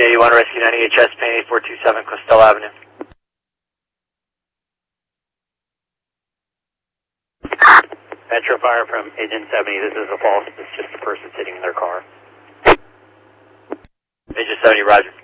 81 Rescue 90 HS, Pain 8427, Costello Avenue. Metro Fire from Agent 70, this is a false, it's just a person sitting in their car. Agent 70, roger.